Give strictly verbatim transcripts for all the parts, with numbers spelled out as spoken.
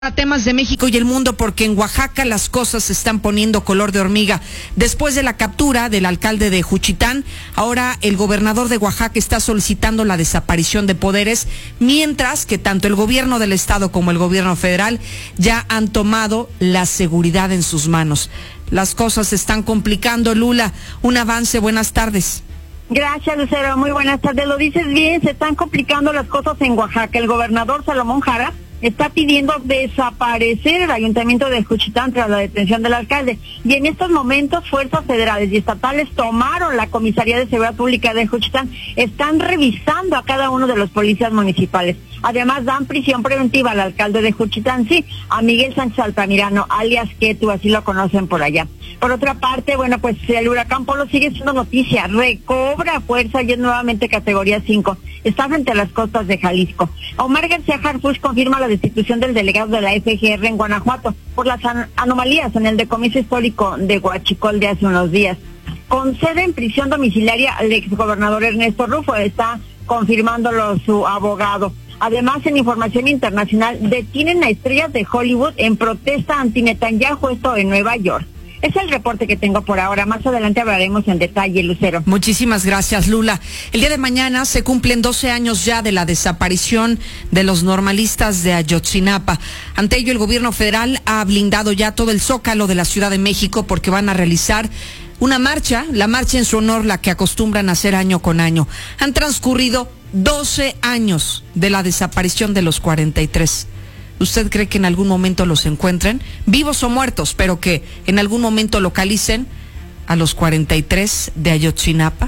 A temas de México y el mundo, porque en Oaxaca las cosas se están poniendo color de hormiga. Después de la captura del alcalde de Juchitán, ahora el gobernador de Oaxaca está solicitando la desaparición de poderes, mientras que tanto el gobierno del estado como el gobierno federal ya han tomado la seguridad en sus manos. Las cosas se están complicando. Lula, un avance, buenas tardes. Gracias, Lucero, muy buenas tardes. Lo dices bien, se están complicando las cosas en Oaxaca. El gobernador Salomón Jara está pidiendo desaparecer el ayuntamiento de Juchitán tras la detención del alcalde. Y en estos momentos, fuerzas federales y estatales tomaron la Comisaría de Seguridad Pública de Juchitán. Están revisando a cada uno de los policías municipales. Además, dan prisión preventiva al alcalde de Juchitán, sí, a Miguel Sánchez Altamirano, alias Ketu, así lo conocen por allá. Por otra parte, bueno, pues el huracán Polo sigue siendo noticia, recobra fuerza y es nuevamente categoría cinco. Está frente a las costas de Jalisco. Omar García Harfuch confirma la destitución del delegado de la F G R en Guanajuato por las an anomalías en el decomiso histórico de Huachicol de hace unos días. Concede en prisión domiciliaria al exgobernador Ernesto Rufo, está confirmándolo su abogado. Además, en información internacional, detienen a estrellas de Hollywood en protesta anti-Netanyahu, esto en Nueva York. Es el reporte que tengo por ahora. Más adelante hablaremos en detalle, Lucero. Muchísimas gracias, Lula. El día de mañana se cumplen doce años ya de la desaparición de los normalistas de Ayotzinapa. Ante ello, el gobierno federal ha blindado ya todo el zócalo de la Ciudad de México porque van a realizar una marcha, la marcha en su honor, la que acostumbran a hacer año con año. Han transcurrido doce años de la desaparición de los cuarenta y tres. ¿Usted cree que en algún momento los encuentren, vivos o muertos, pero que en algún momento localicen a los cuarenta y tres de Ayotzinapa?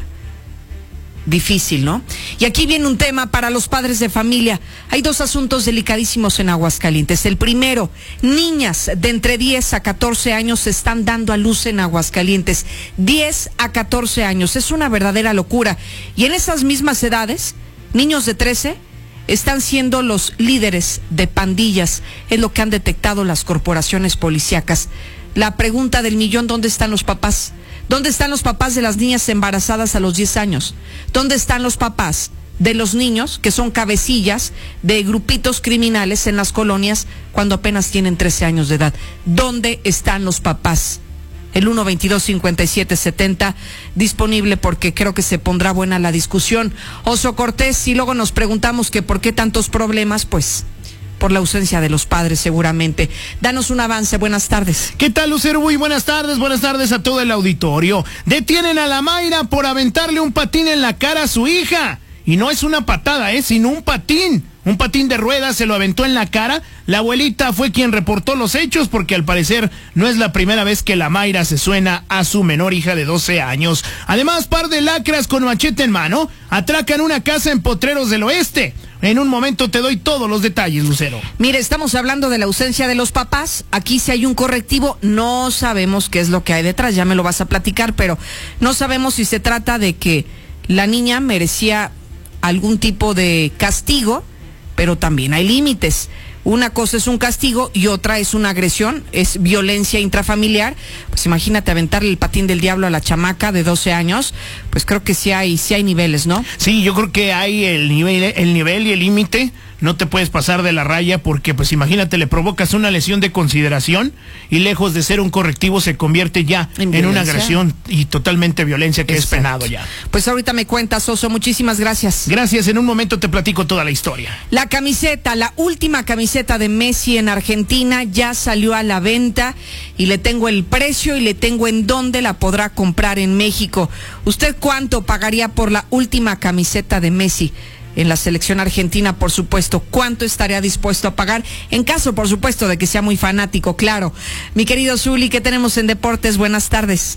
Difícil, ¿no? Y aquí viene un tema para los padres de familia. Hay dos asuntos delicadísimos en Aguascalientes. El primero, niñas de entre diez a catorce años se están dando a luz en Aguascalientes. diez a catorce años, es una verdadera locura. Y en esas mismas edades, niños de trece están siendo los líderes de pandillas, es lo que han detectado las corporaciones policíacas. La pregunta del millón, ¿dónde están los papás? ¿Dónde están los papás de las niñas embarazadas a los diez años? ¿Dónde están los papás de los niños que son cabecillas de grupitos criminales en las colonias cuando apenas tienen trece años de edad? ¿Dónde están los papás? El uno veintidós cincuenta y siete setenta disponible porque creo que se pondrá buena la discusión. Oso Cortés, y luego nos preguntamos que por qué tantos problemas, pues por la ausencia de los padres seguramente. Danos un avance, buenas tardes. ¿Qué tal, Lucero? Muy buenas tardes, buenas tardes a todo el auditorio. Detienen a la Mayra por aventarle un patín en la cara a su hija. Y no es una patada, ¿eh? Sino un patín. Un patín de ruedas se lo aventó en la cara. La abuelita fue quien reportó los hechos porque al parecer no es la primera vez que la Mayra se suena a su menor hija de doce años. Además, par de lacras con machete en mano atracan una casa en Potreros del Oeste. En un momento te doy todos los detalles, Lucero. Mire, estamos hablando de la ausencia de los papás. Aquí sí hay un correctivo. No sabemos qué es lo que hay detrás, ya me lo vas a platicar, pero no sabemos si se trata de que la niña merecía algún tipo de castigo, pero también hay límites. Una cosa es un castigo y otra es una agresión, es violencia intrafamiliar. Pues imagínate aventarle el patín del diablo a la chamaca de doce años, pues creo que sí hay, sí hay niveles, ¿no? Sí, yo creo que hay el nivel, el nivel y el límite. No te puedes pasar de la raya porque, pues imagínate, le provocas una lesión de consideración y lejos de ser un correctivo se convierte ya en, en una agresión y totalmente violencia que Exacto. es penado ya. Pues ahorita me cuentas, Oso, muchísimas gracias. Gracias, en un momento te platico toda la historia. La camiseta, la última camiseta de Messi en Argentina ya salió a la venta y le tengo el precio y le tengo en dónde la podrá comprar en México. ¿Usted cuánto pagaría por la última camiseta de Messi en la selección argentina, por supuesto? ¿Cuánto estaría dispuesto a pagar? En caso, por supuesto, de que sea muy fanático, claro. Mi querido Zuli, ¿qué tenemos en deportes? Buenas tardes.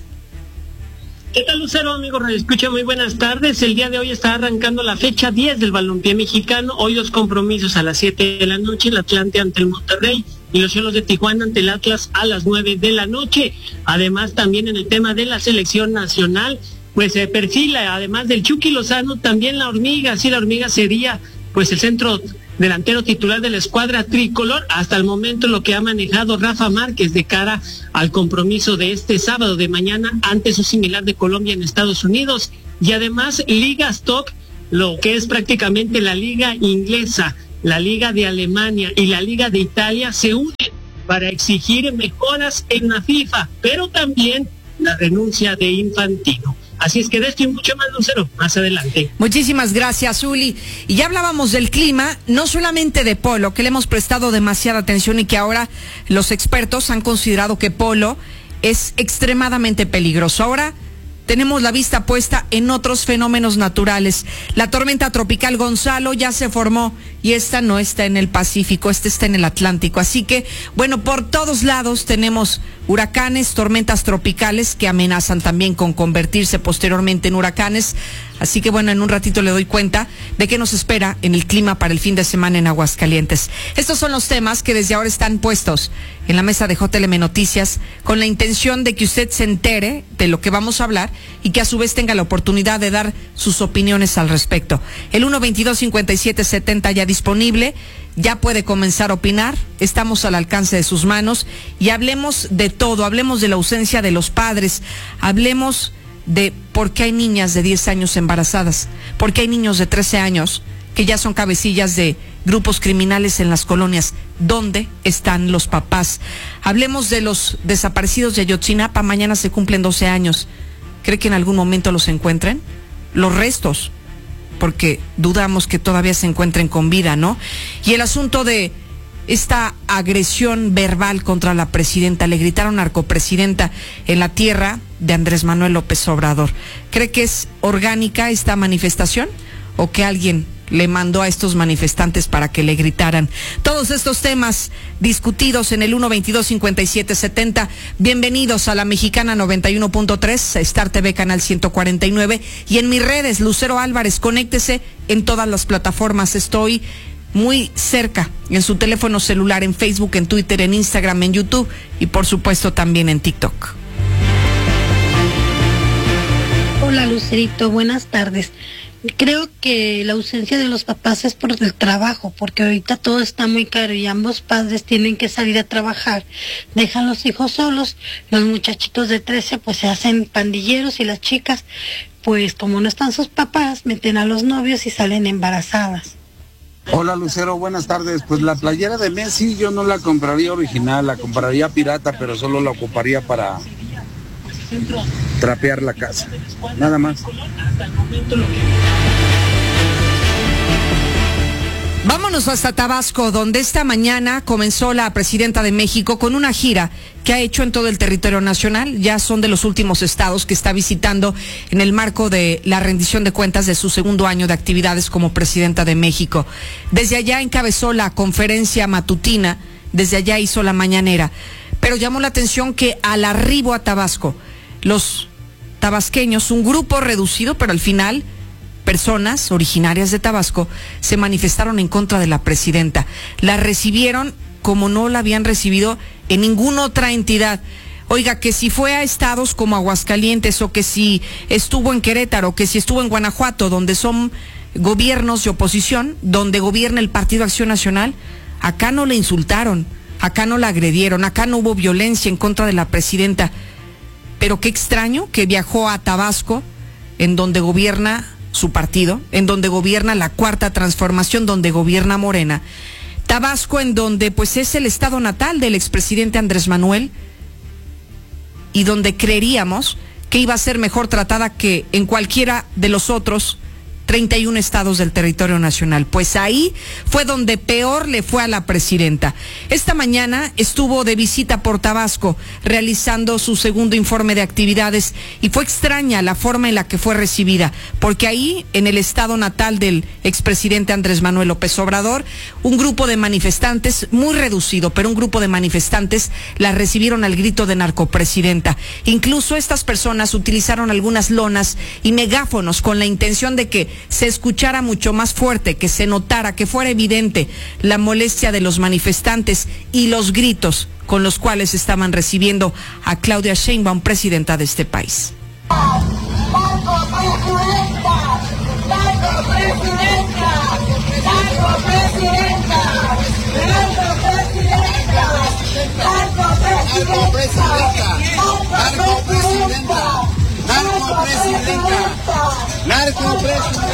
¿Qué tal, Lucero, amigo? Escucha, muy buenas tardes. El día de hoy está arrancando la fecha diez del balompié mexicano. Hoy los compromisos a las siete de la noche, el Atlante ante el Monterrey y los Xolos de Tijuana ante el Atlas a las nueve de la noche. Además, también en el tema de la selección nacional, pues se perfila, además del Chucky Lozano, también la Hormiga. Sí, la Hormiga sería pues el centro delantero titular de la escuadra tricolor. Hasta el momento lo que ha manejado Rafa Márquez de cara al compromiso de este sábado de mañana ante su similar de Colombia en Estados Unidos. Y además Liga Stock, lo que es prácticamente la liga inglesa. la Liga de Alemania y la Liga de Italia se unen para exigir mejoras en la FIFA, pero también la renuncia de Infantino. Así es que de esto y mucho más, Lucero, más adelante. Muchísimas gracias, Uli. Y ya hablábamos del clima, no solamente de Polo, que le hemos prestado demasiada atención y que ahora los expertos han considerado que Polo es extremadamente peligroso. Ahora tenemos la vista puesta en otros fenómenos naturales. La tormenta tropical Gonzalo ya se formó y esta no está en el Pacífico, esta está en el Atlántico. Así que, bueno, por todos lados tenemos huracanes, tormentas tropicales que amenazan también con convertirse posteriormente en huracanes. Así que, bueno, en un ratito le doy cuenta de qué nos espera en el clima para el fin de semana en Aguascalientes. Estos son los temas que desde ahora están puestos en la mesa de J L M Noticias con la intención de que usted se entere de lo que vamos a hablar y que a su vez tenga la oportunidad de dar sus opiniones al respecto. El uno veintidós cincuenta y siete setenta ya disponible, ya puede comenzar a opinar, estamos al alcance de sus manos y hablemos de todo, hablemos de la ausencia de los padres, hablemos de por qué hay niñas de diez años embarazadas, por qué hay niños de trece años que ya son cabecillas de grupos criminales en las colonias. ¿Dónde están los papás? Hablemos de los desaparecidos de Ayotzinapa, mañana se cumplen doce años. ¿Cree que en algún momento los encuentren? Los restos, porque dudamos que todavía se encuentren con vida, ¿no? Y el asunto de esta agresión verbal contra la presidenta, le gritaron narcopresidenta en la tierra de Andrés Manuel López Obrador. ¿Cree que es orgánica esta manifestación o que alguien le mandó a estos manifestantes para que le gritaran? Todos estos temas discutidos en el uno veintidós cincuenta y siete setenta. Bienvenidos a la Mexicana noventa y uno punto tres, Star T V Canal ciento cuarenta y nueve y en mis redes, Lucero Álvarez. Conéctese en todas las plataformas. Estoy muy cerca en su teléfono celular, en Facebook, en Twitter, en Instagram, en YouTube y por supuesto también en TikTok. Hola Lucerito, buenas tardes. Creo que la ausencia de los papás es por el trabajo, porque ahorita todo está muy caro y ambos padres tienen que salir a trabajar, dejan los hijos solos, los muchachitos de trece pues se hacen pandilleros y las chicas pues como no están sus papás meten a los novios y salen embarazadas. Hola Lucero, buenas tardes. Pues la playera de Messi yo no la compraría original, la compraría pirata, pero solo la ocuparía para trapear la casa, nada más. Vámonos hasta Tabasco, donde esta mañana comenzó la presidenta de México con una gira que ha hecho en todo el territorio nacional. Ya son de los últimos estados que está visitando en el marco de la rendición de cuentas de su segundo año de actividades como presidenta de México. Desde allá encabezó la conferencia matutina, desde allá hizo la mañanera, pero llamó la atención que al arribo a Tabasco, los tabasqueños, un grupo reducido, pero al final personas originarias de Tabasco, se manifestaron en contra de la presidenta. La recibieron como no la habían recibido en ninguna otra entidad. Oiga, que si fue a estados como Aguascalientes, o que si estuvo en Querétaro, que si estuvo en Guanajuato, donde son gobiernos de oposición, donde gobierna el Partido Acción Nacional, acá no le insultaron, acá no la agredieron, acá no hubo violencia en contra de la presidenta. Pero qué extraño que viajó a Tabasco, en donde gobierna su partido, en donde gobierna la Cuarta Transformación, donde gobierna Morena. Tabasco, en donde pues es el estado natal del expresidente Andrés Manuel y donde creeríamos que iba a ser mejor tratada que en cualquiera de los otros treinta y uno estados del territorio nacional. Pues ahí fue donde peor le fue a la presidenta. Esta mañana estuvo de visita por Tabasco, realizando su segundo informe de actividades, y fue extraña la forma en la que fue recibida, porque ahí, en el estado natal del expresidente Andrés Manuel López Obrador, un grupo de manifestantes, muy reducido, pero un grupo de manifestantes la recibieron al grito de narcopresidenta. Incluso estas personas utilizaron algunas lonas y megáfonos con la intención de que se escuchara mucho más fuerte, que se notara, que fuera evidente la molestia de los manifestantes y los gritos con los cuales estaban recibiendo a Claudia Sheinbaum, presidenta de este país. Narco presidenta, narco presidenta, narco presidenta.